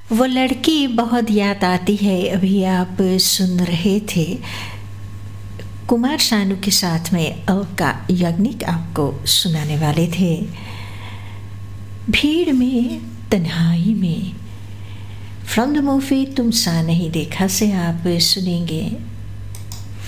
वो लड़की बहुत याद आती है। अभी आप सुन रहे थे कुमार शानू के साथ में अलका याग्निक आपको सुनाने वाले थे। भीड़ में तन्हाई में, फ्रॉम द मूवी तुम सा नहीं देखा से आप सुनेंगे